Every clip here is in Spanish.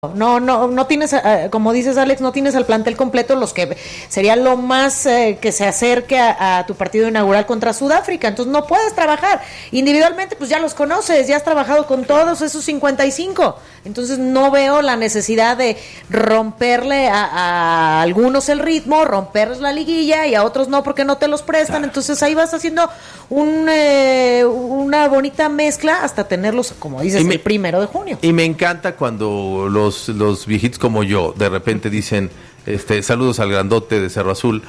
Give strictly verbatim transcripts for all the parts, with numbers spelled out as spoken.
No, no, no tienes, eh, como dices Alex, no tienes al plantel completo, los que sería lo más eh, que se acerque a, a tu partido inaugural contra Sudáfrica, entonces no puedes trabajar. Individualmente, pues ya los conoces, ya has trabajado con todos esos cincuenta y cinco, entonces no veo la necesidad de romperle a, a algunos el ritmo, romperles la liguilla y a otros no porque no te los prestan, claro. Entonces ahí vas haciendo un, eh, una bonita mezcla hasta tenerlos, como dices, me, el primero de junio. Y me encanta cuando los Los, los viejitos como yo de repente dicen este saludos al grandote de Cerro Azul,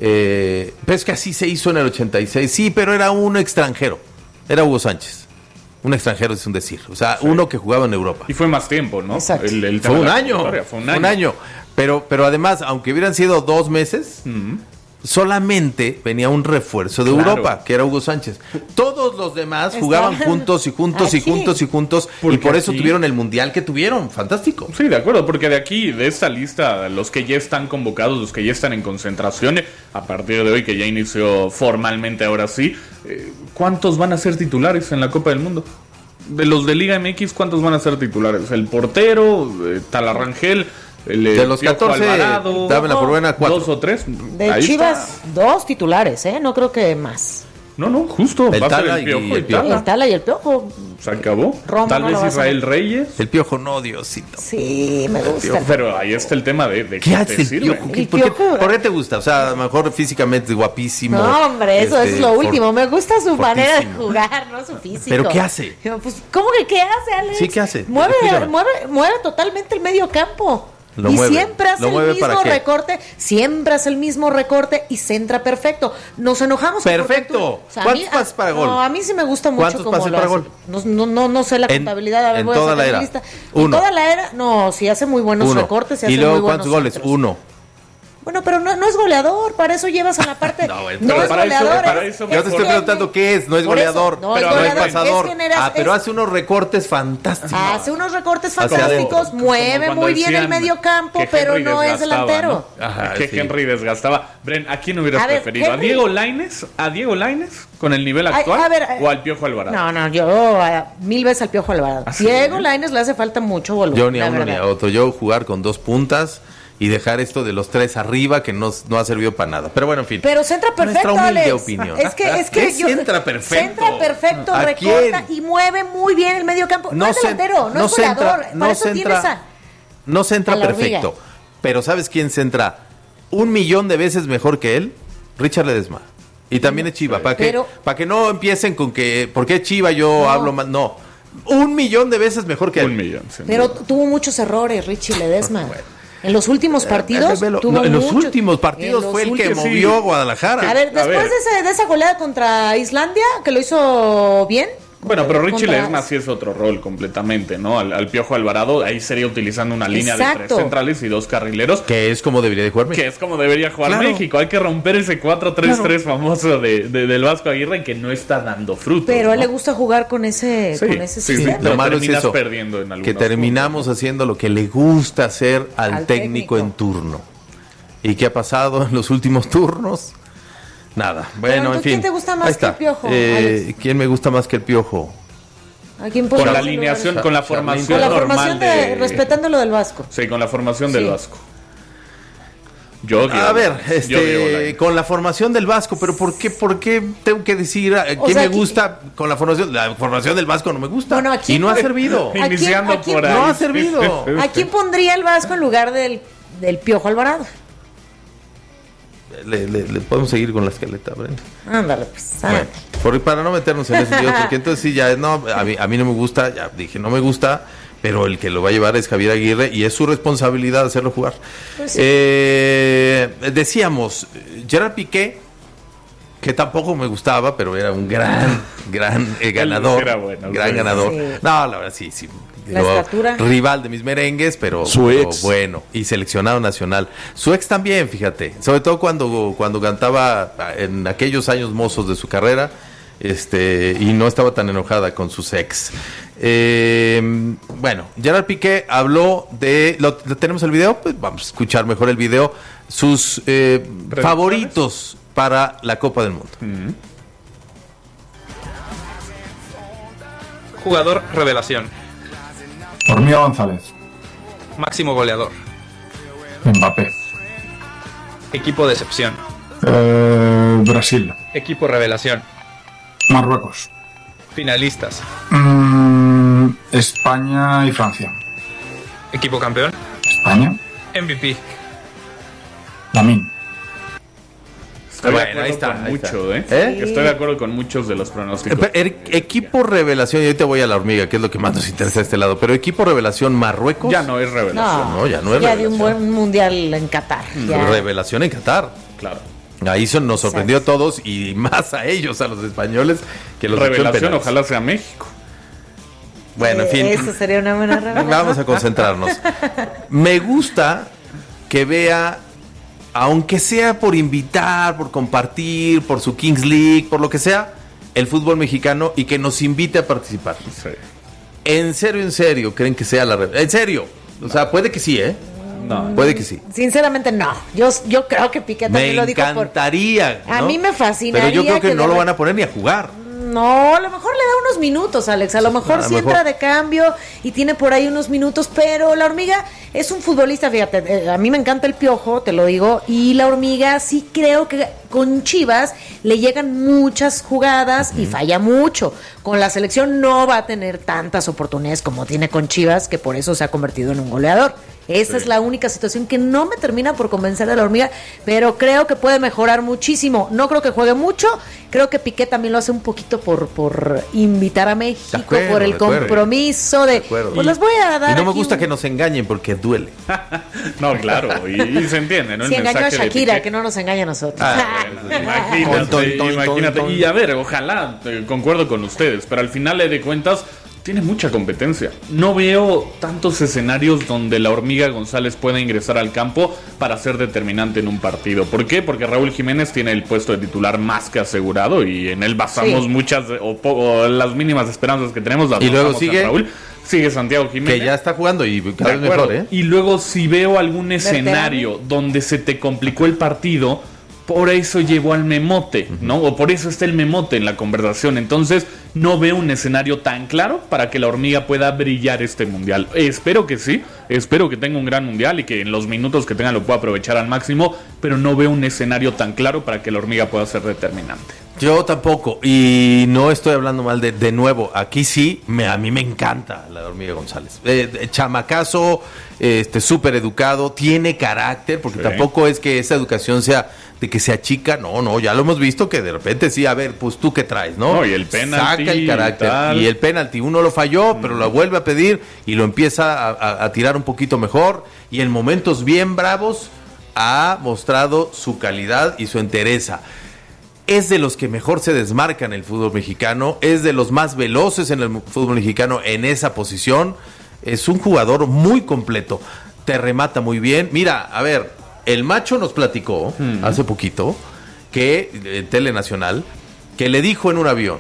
eh, pero es que así se hizo en el ochenta y seis, sí, pero era un extranjero, era Hugo Sánchez, un extranjero es un decir, o sea, sí. Uno que jugaba en Europa. Y fue más tiempo, ¿no? Exacto. El, el fue, un año, fue un año, un año, pero, pero además, aunque hubieran sido dos meses, uh-huh. solamente venía un refuerzo de claro. Europa, que era Hugo Sánchez. Todos los demás jugaban Está... juntos y juntos aquí. y juntos y juntos, porque y por eso aquí... tuvieron el mundial que tuvieron. Fantástico. Sí, de acuerdo, porque de aquí, de esta lista, los que ya están convocados, los que ya están en concentración, a partir de hoy, que ya inició formalmente, ahora sí, eh, ¿cuántos van a ser titulares en la Copa del Mundo? De los de Liga M X, ¿cuántos van a ser titulares? El portero, eh, Talarrangel... El, de los catorce, Alvarado, dámela por buena, cuatro. Dos o tres. De Ahí Chivas, está. Dos titulares, ¿eh? No creo que más. No, no, justo. El va Tala a ser el Piojo y el Piojo. El Tala y el Piojo. Se acabó. Roma Tal no vez Israel Reyes. El Piojo no, Diosito. Sí, me gusta. Pero ahí está el tema de, de ¿qué hace el Piojo? El ¿Por, qué, Piojo? ¿Por qué te gusta? O sea, a lo mejor físicamente es guapísimo. No, hombre, eso este, es lo último. for, me gusta su fortísimo. manera de jugar, no su físico. ¿Pero qué hace? Pues, ¿cómo que qué hace, Alex? Sí, ¿qué hace? Mueve, mueve, mueve totalmente el medio campo. Lo y mueve. siempre hace el mismo recorte, siempre hace el mismo recorte y centra perfecto. Nos enojamos. Perfecto. Tú, o sea, ¿Cuántos mí, pases para gol? No, a mí sí me gusta mucho. ¿Cuántos pases para gol? No, no, no, no sé la contabilidad. A ver, en voy toda a la era. Lista. Uno. En toda la era, no, sí hace muy buenos Uno. recortes. Se y hace luego, muy ¿cuántos buenos goles? centros. Uno. Bueno, pero no, no es goleador, para eso llevas a la parte. no, bueno, no es para goleador. Eso, para es, eso, yo te estoy preguntando qué es, no es goleador, eso, no, pero es no goleador, es pasador. es generas, ah, pero es, hace unos recortes fantásticos. Hace unos recortes fantásticos, mueve muy bien el medio campo, pero no es delantero. ¿No? Ajá, que sí. Henry desgastaba. Bren, ¿a quién hubieras a ver, preferido? Henry... ¿A Diego Lainez? ¿A Diego Lainez con el nivel actual? A, a ver, ¿o al Piojo Alvarado? No, no, yo a, mil veces al Piojo Alvarado. ¿Ah, Diego sí? Lainez le hace falta mucho volumen. Yo ni a uno verdad. ni a otro. Yo jugar con dos puntas y dejar esto de los tres arriba que no, no ha servido para nada. Pero bueno, en fin. Pero centra perfecto, nuestra humilde Alex. opinión. Es que, es que yo, centra perfecto. Centra perfecto, ¿A recorta quién? y mueve muy bien el medio campo. No, no es delantero, no, no es goleador. Centra, no, centra, no centra perfecto. Pero ¿sabes quién centra un millón de veces mejor que él? Richard Ledesma. Y también es Chiva. Para que, para que no empiecen con que, ¿por qué Chiva yo no. hablo mal? No. Un millón de veces mejor que él. Un millón. Pero tuvo muchos errores, Richie Ledesma. Bueno. En los últimos partidos, eh, tuvo no, en los mucho, últimos partidos fue el que movió sí. a Guadalajara. A ver, después a ver. De, ese, de esa goleada contra Islandia, que lo hizo bien. Bueno, pero Richie contra... Ledesma sí es otro rol completamente, ¿no? Al, al Piojo Alvarado, ahí sería utilizando una línea Exacto. de tres centrales y dos carrileros. Que es como debería de jugar México. Que es como debería jugar claro. México. Hay que romper ese cuatro tres tres claro. famoso de, de, del Vasco Aguirre que no está dando frutos. Pero ¿no? a él le gusta jugar con ese, sí, con ese sí, sistema. Sí, lo malo es eso, perdiendo en que terminamos puntos. haciendo lo que le gusta hacer al, al técnico, técnico en turno. ¿Y qué ha pasado en los últimos turnos? Nada. Bueno, en fin. ¿Quién te gusta más que el Piojo? Eh, ¿Quién me gusta más que el Piojo? ¿A quién con la alineación, con la formación con la normal formación de, de... Respetando lo del Vasco. Sí, con la formación sí. del Vasco. Yo digo, a ver, este, con la formación del Vasco, pero ¿por qué, por qué tengo que decir a, qué me gusta con la formación? La formación del Vasco no me gusta bueno, y no ha servido. Iniciando ¿a quién, por a ahí. No ha servido. ¿A quién pondría el Vasco en lugar del, del Piojo Alvarado? Le, le, le podemos seguir con la escaleta, Brenda. Ándale, pues. Bueno, por, para no meternos en ese lío, porque entonces sí, ya no, a mí, a mí no me gusta, ya dije, no me gusta, pero el que lo va a llevar es Javier Aguirre y es su responsabilidad hacerlo jugar. Pues sí. eh, decíamos, Gerard Piqué, que tampoco me gustaba, pero era un gran, gran eh, ganador, era bueno, gran bueno. ganador. Sí. No, la verdad, sí, sí. La Lo, estatura. Rival de mis merengues, pero, su pero ex. bueno, y seleccionado nacional. Su ex también, fíjate, sobre todo cuando, cuando cantaba en aquellos años mozos de su carrera, este, y no estaba tan enojada con sus ex. Eh, bueno, Gerard Piqué habló de, ¿lo, lo tenemos el video? Pues vamos a escuchar mejor el video. Sus eh, favoritos para la Copa del Mundo. Mm-hmm. Jugador revelación. Por mí, González. Máximo goleador. Mbappé. Equipo de excepción. Eh, Brasil. Equipo revelación. Marruecos. Finalistas. Mm, España y Francia. Equipo campeón. España. M V P. Lamine. Estoy Bueno, de acuerdo ahí está, con ahí mucho, ¿eh? ¿Eh? Estoy de acuerdo con muchos de los pronósticos. Eh, el equipo revelación, y ahorita voy a la hormiga, que es lo que más nos interesa de este lado, pero equipo revelación Marruecos. Ya no es revelación. No, No, ya no es ya de un revelación. buen mundial en Qatar. ya. Revelación en Qatar. Claro. Ahí se nos sorprendió a todos y más a ellos, a los españoles, que los echó en Revelación, penales. ojalá sea México. Bueno, en fin. Eh, Eso sería una buena revelación. Vamos a concentrarnos. Me gusta que vea, aunque sea por invitar, por compartir, por su Kings League, por lo que sea, el fútbol mexicano y que nos invite a participar. Sí. En serio, en serio, ¿creen que sea la revelación? En serio. O sea, puede que sí, ¿eh? No. Puede que sí. Sinceramente no. Yo, yo creo que Piqué también Me lo dijo por... encantaría. A ¿no? mí me fascinaría Pero yo creo que, que no de lo re- van a poner ni a jugar. No, a lo mejor le da unos minutos, Alex. A lo mejor A lo sí mejor. entra de cambio y tiene por ahí unos minutos, pero la hormiga es un futbolista, fíjate, eh, a mí me encanta el Piojo, te lo digo, y la hormiga sí creo que con Chivas le llegan muchas jugadas y falla mucho. Con la selección no va a tener tantas oportunidades como tiene con Chivas, que por eso se ha convertido en un goleador. Esa Sí. es la única situación que no me termina por convencer de la hormiga, pero creo que puede mejorar muchísimo. No creo que juegue mucho, creo que Piqué también lo hace un poquito por, por invitar a México, De acuerdo, por el de acuerdo. compromiso de, De acuerdo. pues les voy a dar Y no me aquí gusta un- que nos engañen porque duele. No, claro, y, y se entiende, ¿no? El Si engañó a mensaje de Shakira, Piqué. que no nos engañe a nosotros. Ah, Bueno, imagínate, Ton, ton, ton, imagínate. ton, ton. Y a ver, ojalá, eh, concuerdo con ustedes, pero al final de cuentas tiene mucha competencia. No veo tantos escenarios donde la hormiga González pueda ingresar al campo para ser determinante en un partido. ¿Por qué? Porque Raúl Jiménez tiene el puesto de titular más que asegurado y en él basamos Sí. muchas o, po- o las mínimas esperanzas que tenemos. Las Y luego basamos en sigue- Raúl. Sigue Santiago Jiménez. Que ya está jugando y cada De vez acuerdo. mejor, ¿eh? Y luego si veo algún escenario donde se te complicó el partido, por eso llevó al memote, ¿no? O por eso está el memote en la conversación. Entonces no veo un escenario tan claro para que la hormiga pueda brillar este mundial. Espero que sí, espero que tenga un gran mundial y que en los minutos que tenga lo pueda aprovechar al máximo, pero no veo un escenario tan claro para que la hormiga pueda ser determinante. Yo tampoco, y no estoy hablando mal de, de nuevo, aquí sí, me, a mí me encanta la hormiga González. Eh, eh, chamacazo, este, súper educado, tiene carácter, porque Sí. tampoco es que esa educación sea de que sea chica, no, no, ya lo hemos visto que de repente sí, a ver, pues tú qué traes, ¿no? No, y el penalti Saca el carácter, y tal. y el penalti, uno lo falló, pero lo vuelve a pedir y lo empieza a, a- a tirar un poquito mejor, y en momentos bien bravos ha mostrado su calidad y su entereza. Es de los que mejor se desmarca en el fútbol mexicano, es de los más veloces en el fútbol mexicano en esa posición, es un jugador muy completo, te remata muy bien. Mira, a ver, el Macho nos platicó Mm. hace poquito que en Telenacional, que le dijo en un avión: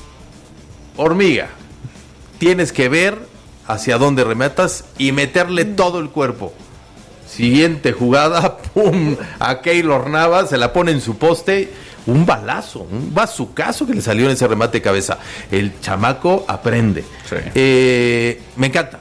hormiga, tienes que ver hacia dónde rematas y meterle todo el cuerpo. Siguiente jugada, pum, a Keylor Navas se la pone en su poste, un balazo, un bazucazo que le salió en ese remate de cabeza. El chamaco aprende. Sí. Eh, me encanta.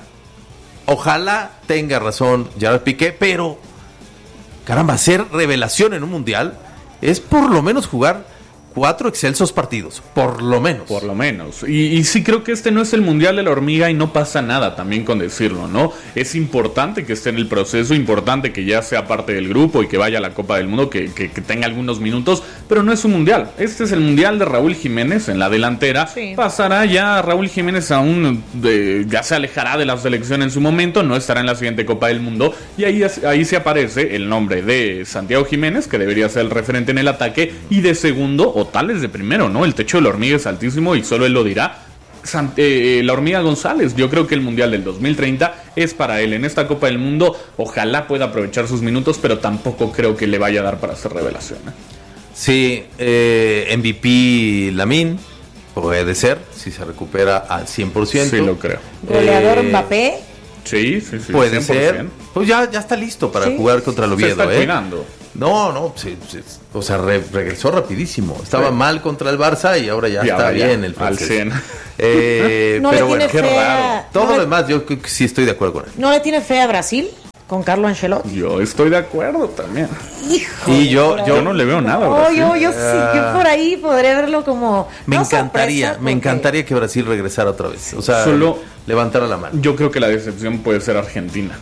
Ojalá tenga razón Gerard Piqué, pero caramba, ser revelación en un mundial es por lo menos jugar cuatro excelsos partidos, por lo menos. Por lo menos. Y, y sí creo que este no es el mundial de la hormiga y no pasa nada también con decirlo, ¿no? Es importante que esté en el proceso, importante que ya sea parte del grupo y que vaya a la Copa del Mundo, que, que, que tenga algunos minutos, pero no es un mundial. Este es el mundial de Raúl Jiménez en la delantera. Sí. Pasará ya Raúl Jiménez aún, de, ya se alejará de la selección en su momento, no estará en la siguiente Copa del Mundo y ahí, ahí se aparece el nombre de Santiago Jiménez, que debería ser el referente en el ataque, y de segundo, o tal es de primero, ¿no? El techo de la hormiga es altísimo y solo él lo dirá. Sant- eh, la hormiga González, yo creo que el mundial del dos mil treinta es para él en esta Copa del Mundo. Ojalá pueda aprovechar sus minutos, pero tampoco creo que le vaya a dar para hacer revelación, ¿eh? Sí, eh, M V P Lamine, puede ser, si se recupera al cien por ciento. Sí, lo creo. Goleador Eh, Mbappé. Sí, sí, sí. Puede cien por ciento. ser. Pues ya, ya está listo para Sí. jugar contra el Se Oviedo, está ¿eh? cuidando. No, no, sí, sí, o sea, re- regresó rapidísimo. Estaba Sí. mal contra el Barça y ahora ya Y está ahora ya, bien el al francés. cien. Eh, No pero le bueno, tiene qué fe a- raro. Todo no lo le- demás, yo creo que sí estoy de acuerdo con él. ¿No le tiene fe a Brasil con Carlo Ancelotti? Yo estoy de acuerdo también. Hijo. Y yo, Yo no le veo nada a Oh, Brasil. yo, yo sí, yo por ahí podría verlo como. Me no encantaría, sorpresa, me porque- encantaría que Brasil regresara otra vez. O sea, Solo- levantara la mano. Yo creo que la decepción puede ser Argentina.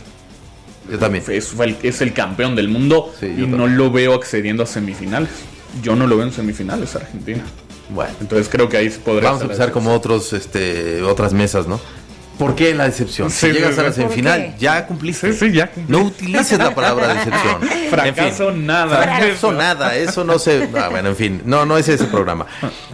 Yo también. Es, fue el, es el campeón del mundo Sí, y yo no también. lo veo accediendo a semifinales. Yo no lo veo en semifinales, Argentina. Bueno, Entonces creo que ahí podría vamos a ser la empezar como otros, este, otras mesas, ¿no? ¿Por qué la decepción? Sí, si llegas sí, a la sí. semifinal, ¿Por qué? ya cumpliste. Sí, sí, ya cumplí. No utilices la palabra decepción. Fracaso, En fin, nada. Fracaso, nada. Eso no se. Ah, bueno, en fin. No, no es ese programa.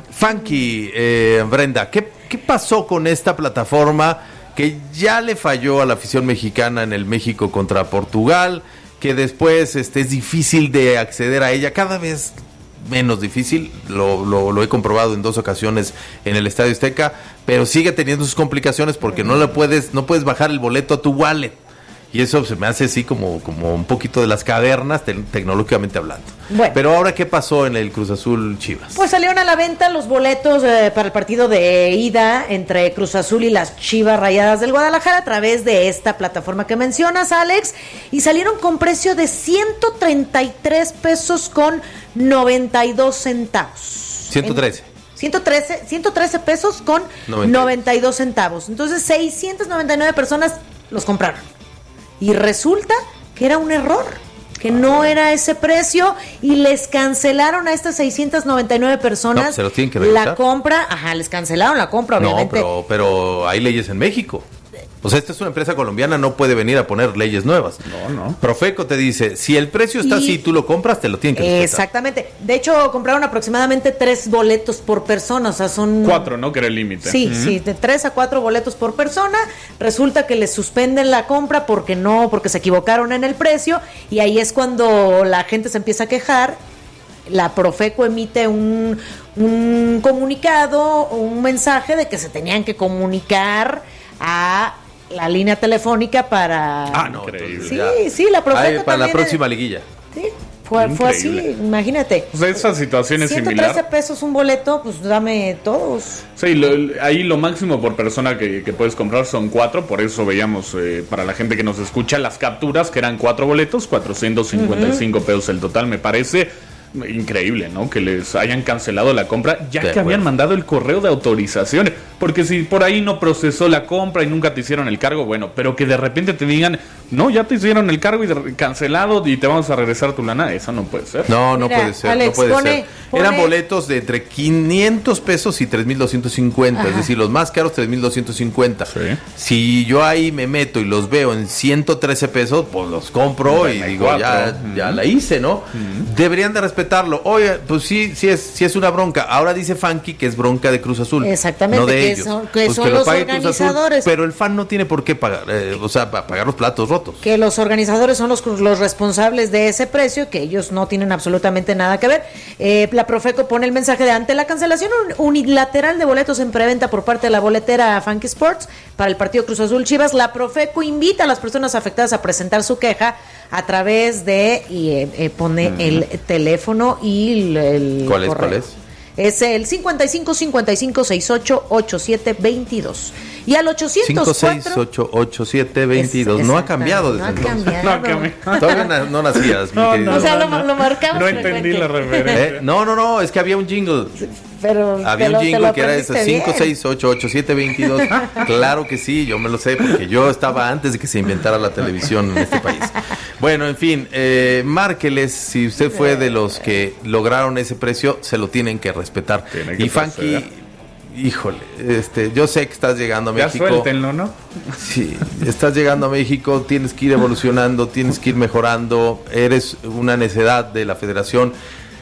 Funky, eh, Brenda, ¿qué, ¿qué pasó con esta plataforma que ya le falló a la afición mexicana en el México contra Portugal? Que después este, es difícil de acceder a ella, cada vez menos difícil, lo, lo, lo he comprobado en dos ocasiones en el Estadio Azteca, pero sigue teniendo sus complicaciones porque no le puedes, no puedes bajar el boleto a tu wallet. Y eso se me hace así como, como un poquito de las cavernas, te- tecnológicamente hablando. Bueno. Pero ahora, ¿qué pasó en el Cruz Azul Chivas? Pues salieron a la venta los boletos eh, para el partido de ida entre Cruz Azul y las Chivas Rayadas del Guadalajara a través de esta plataforma que mencionas, Alex, y salieron con precio de ciento treinta y tres pesos con noventa y dos centavos. ciento trece. ciento trece, ciento trece pesos con noventa. noventa y dos centavos. Entonces, seiscientas noventa y nueve personas los compraron. Y resulta que era un error, que no era ese precio y les cancelaron a estas seiscientas noventa y nueve personas No, pues se los tienen que regresar. la compra, ajá, les cancelaron la compra, No, obviamente. pero, pero hay leyes en México. O sea, esta es una empresa colombiana, no puede venir a poner leyes nuevas. No, no. Profeco te dice, si el precio está Y- así, tú lo compras, te lo tienen que respetar. Exactamente. De hecho, compraron aproximadamente tres boletos por persona, o sea, son... Cuatro, ¿no? Que era el límite. Sí, sí, de tres a cuatro boletos por persona. Resulta que les suspenden la compra porque no, porque se equivocaron en el precio y ahí es cuando la gente se empieza a quejar. La Profeco emite un, un comunicado, un mensaje de que se tenían que comunicar a la línea telefónica para... Ah, no. Increíble. entonces Sí, ya. sí, la Profeco Ahí, para la también próxima es- liguilla. Sí, fue, fue así, Increíble. imagínate. O sea, esa situación es ciento trece similar. pesos un boleto, pues dame todos. Sí, lo- ahí lo máximo por persona que, que puedes comprar son cuatro, por eso veíamos eh, para la gente que nos escucha las capturas que eran cuatro boletos, cuatrocientos cincuenta y cinco pesos el total, me parece increíble, ¿no? Que les hayan cancelado la compra ya De que habían acuerdo. mandado el correo de autorización, porque si por ahí no procesó la compra y nunca te hicieron el cargo, bueno, pero que de repente te digan, no, ya te hicieron el cargo y de- cancelado y te vamos a regresar tu lana, eso no puede ser. No, no Mira, puede ser, Alex, no puede pone- ser. pone- Eran boletos de entre quinientos pesos y tres mil doscientos cincuenta, es decir, los más caros tres mil doscientos cincuenta. Sí. Si yo ahí me meto y los veo en ciento trece pesos, pues los compro y Dame digo, cuatro. ya, ya la hice, ¿no? Deberían de respetarlo. Oye, pues sí, sí es, sí es una bronca. Ahora dice Funky que es bronca de Cruz Azul. Exactamente, no de que ellos. son- que Pues son lo los pague Cruz Azul, organizadores. pero el fan no tiene por qué pagar, eh, o sea, pa- pagar los platos rotos. Que los organizadores son los, los responsables de ese precio, que ellos no tienen absolutamente nada que ver. Eh, la Profeco pone el mensaje de ante la cancelación un- unilateral de boletos en preventa por parte de la boletera Funky Sports para el partido Cruz Azul Chivas. La Profeco invita a las personas afectadas a presentar su queja a través de, y eh, eh, pone el teléfono y el, el ¿Cuál es, correo. cuál es? Es el cincuenta y cinco cincuenta y cinco sesenta y ocho ochenta y siete veintidós. Y al ochocientos cinco seis cuatro ocho ocho siete veintidós. No ha cambiado desde no ha entonces. cambiado. No, que me- Todavía na- no nacías, mi No, querido. no, O sea, no, lo, no. lo marcamos No entendí la frecuente. referencia. ¿Eh? No, no, no, es que había un jingle. Pero Había te lo- un te jingle lo que era aprendiste ese cinco bien. seis ocho ocho siete veintidós. Claro que sí, yo me lo sé porque yo estaba antes de que se inventara la televisión en este país. Bueno, en fin, eh, márqueles, si usted fue de los que lograron ese precio, se lo tienen que respetar. Tiene que Y Funky, proceder. híjole, este, yo sé que estás llegando a Ya México. suéltenlo, ¿no? Sí, estás llegando a México, tienes que ir evolucionando, tienes que ir mejorando, eres una necedad de la federación.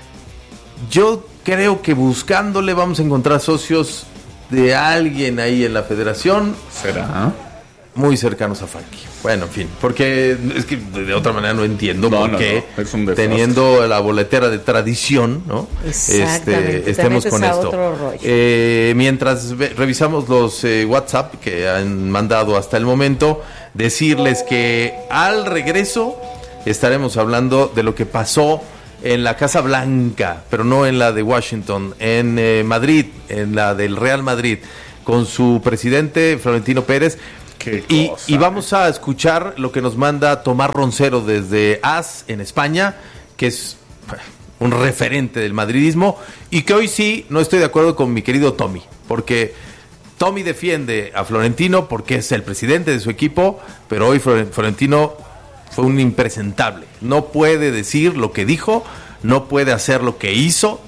Yo creo que buscándole vamos a encontrar socios de alguien ahí en la federación ¿Será? muy cercanos a Funky. Bueno, en fin, porque es que de otra manera no entiendo No, por no, qué, no, es un desastre. teniendo la boletera de tradición, ¿no? Exactamente, te estemos metes con a esto. otro rollo. Eh, mientras ve- revisamos los eh, WhatsApp que han mandado hasta el momento, decirles que al regreso estaremos hablando de lo que pasó en la Casa Blanca, pero no en la de Washington, en eh, Madrid, en la del Real Madrid, con su presidente Florentino Pérez. Qué Y, cosa, y vamos a escuchar lo que nos manda Tomás Roncero desde A S en España, que es un referente del madridismo, y que hoy sí no estoy de acuerdo con mi querido Tommy, porque Tommy defiende a Florentino porque es el presidente de su equipo, pero hoy Florentino fue un impresentable. No puede decir lo que dijo, no puede hacer lo que hizo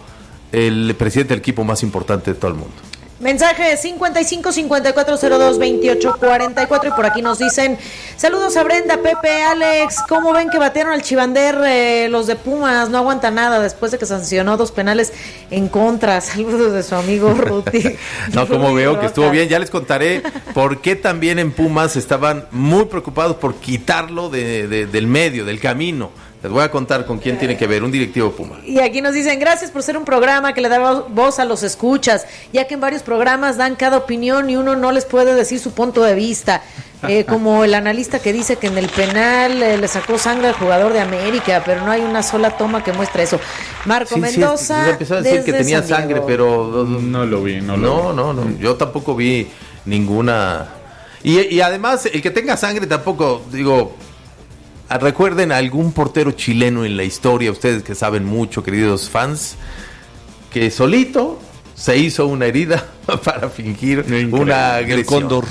el presidente del equipo más importante de todo el mundo. Mensaje cincuenta y cinco, cincuenta y cuatro cero dos, veintiocho cuarenta y cuatro, y por aquí nos dicen: saludos a Brenda, Pepe, Alex, ¿cómo ven que batearon al Chivander eh, los de Pumas? No aguanta nada después de que sancionó dos penales en contra. Saludos de su amigo Ruti. No, como Ruti veo Rojas. que estuvo bien, ya les contaré por qué también en Pumas estaban muy preocupados por quitarlo de, de, del medio, del camino. Les voy a contar con quién tiene que ver, un directivo Puma. Y aquí nos dicen: gracias por ser un programa que le da voz a los escuchas, ya que en varios programas dan cada opinión y uno no les puede decir su punto de vista. Eh, como el analista que dice que en el penal eh, le sacó sangre al jugador de América, pero no hay una sola toma que muestre eso. Marco Sí, Mendoza. sí, empezó a decir que desde tenía San Diego. sangre, pero No lo vi, no lo no, vi. no, no, yo tampoco vi ninguna. Y, y además, el que tenga sangre tampoco, digo, recuerden a algún portero chileno en la historia, ustedes que saben mucho, queridos fans, que solito se hizo una herida para fingir Increíble. una agresión. El cóndor.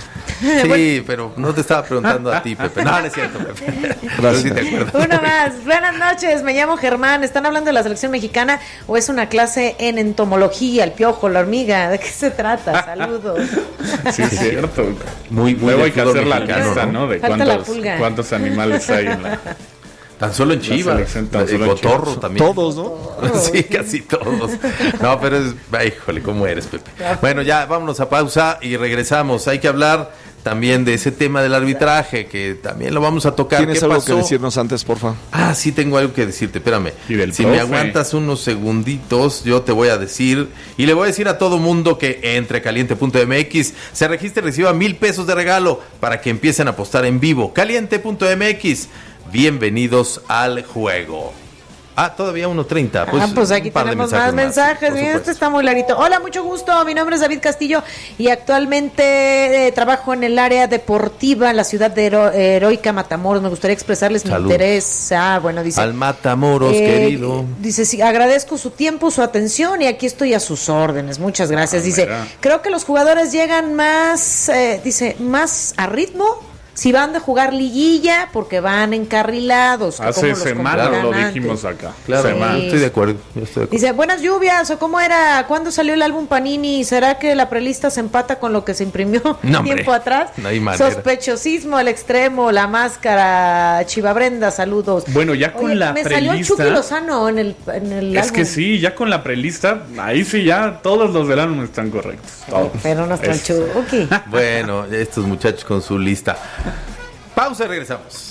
Sí, pero no te estaba preguntando a ti, Pepe. No, no es cierto, Pepe. Pero sí te acuerdas. Una más. Buenas noches, me llamo Germán. ¿Están hablando de la selección mexicana o es una clase en entomología, el piojo, la hormiga? ¿De qué se trata? Saludos. Sí, es cierto. Muy, muy Luego del hay que fútbol hacer la mexicano, lista, ¿no? ¿no? De Falta la cuántos, pulga. cuántos animales hay en la... Tan solo en La Chivas, selección tan el solo en cotorro Chivas. también. Todos, ¿no? Sí, casi todos. No, pero es, ay, híjole, ¿cómo eres, Pepe? Bueno, ya vámonos a pausa y regresamos. Hay que hablar también de ese tema del arbitraje, que también lo vamos a tocar. ¿Tienes ¿Qué algo pasó? que decirnos antes, porfa? Ah, sí, tengo algo que decirte, espérame. Y del si profe. me aguantas unos segunditos, yo te voy a decir, y le voy a decir a todo mundo que entre a caliente punto m x, se registre y reciba mil pesos de regalo para que empiecen a apostar en vivo. caliente punto m x, bienvenidos al juego. Ah, todavía uno treinta. Pues, ah, pues aquí un par de tenemos más mensajes. por Mira, supuesto. este está muy larito. Hola, mucho gusto. Mi nombre es David Castillo y actualmente eh, trabajo en el área deportiva en la ciudad de Hero- Heroica Matamoros. Me gustaría expresarles mi Saludos. interés. Ah, bueno, dice. Al Matamoros, Eh, querido. Dice, sí, agradezco su tiempo, su atención y aquí estoy a sus órdenes. Muchas gracias. Ah, dice, mira. creo que los jugadores llegan más, eh, dice, más a ritmo si van de jugar liguilla porque van encarrilados. que Hace como los semanas compraban lo dijimos antes. acá. Claro, Semana. Sí. estoy de acuerdo. Yo estoy de acuerdo. Dice, buenas lluvias, o cómo era, ¿cuándo salió el álbum Panini? ¿Será que la prelista se empata con lo que se imprimió No, hombre, tiempo atrás? no hay manera. Sospechosismo al extremo, la máscara, Chiva Brenda, saludos. Bueno, ya con Oye, la me salió el prelista- Chucky Lozano en el, en el Es álbum. que sí, ya con la prelista, ahí sí ya todos los del álbum están correctos. Todos. Pero no está el Es- Chucky. Bueno, estos muchachos con su lista. Pausa y regresamos.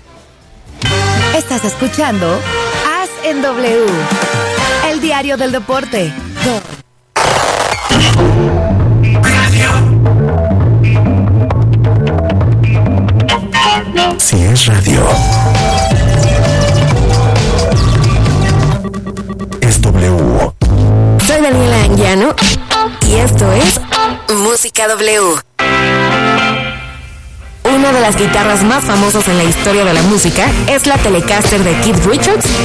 Estás escuchando As en W, el diario del deporte. Si es radio, es W. Soy Daniela Anguiano y esto es Música W. Una de las guitarras más famosas en la historia de la música es la Telecaster de Keith Richards